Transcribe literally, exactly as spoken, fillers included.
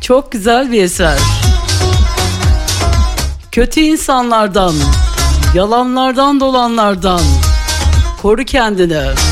Çok güzel bir eser. Kötü insanlardan, yalanlardan dolanlardan koru kendini.